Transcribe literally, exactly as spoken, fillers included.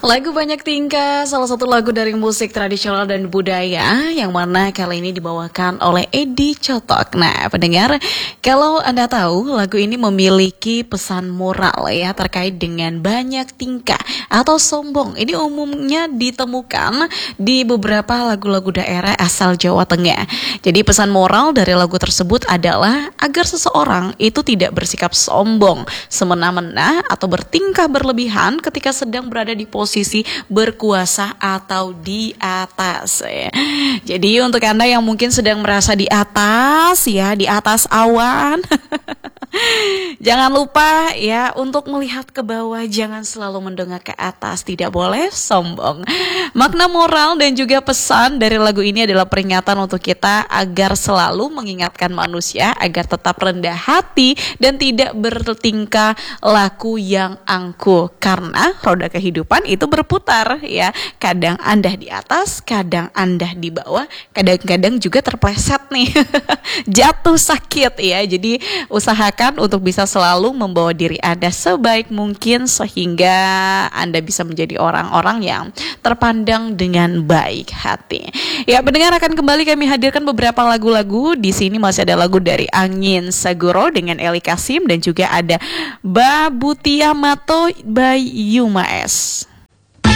Lagu Banyak Tingkah, salah satu lagu dari musik tradisional dan budaya yang mana kali ini dibawakan oleh Edi Cotok. Nah, pendengar, kalau Anda tahu lagu ini memiliki pesan moral ya terkait dengan banyak tingkah atau sombong. Ini umumnya ditemukan di beberapa lagu-lagu daerah asal Jawa Tengah. Jadi pesan moral dari lagu tersebut adalah agar seseorang itu tidak bersikap sombong, semena-mena atau bertingkah berlebihan ketika sedang berada di posisi posisi berkuasa atau di atas ya. Jadi untuk Anda yang mungkin sedang merasa di atas ya, di atas awan jangan lupa ya untuk melihat ke bawah, jangan selalu mendongak ke atas, tidak boleh sombong. Makna moral dan juga pesan dari lagu ini adalah peringatan untuk kita agar selalu mengingatkan manusia agar tetap rendah hati dan tidak bertingkah laku yang angkuh, karena roda kehidupan itu berputar ya. Kadang Anda di atas, kadang Anda di bawah, kadang-kadang juga terpleset nih jatuh sakit ya. Jadi usahakan untuk bisa selalu membawa diri Anda sebaik mungkin sehingga Anda bisa menjadi orang-orang yang terpandang dengan baik hati. Ya, pendengar, akan kembali kami hadirkan beberapa lagu-lagu. Di sini masih ada lagu dari Angin Saguro dengan Eli Kasim dan juga ada Babutia Mato by Yuma S.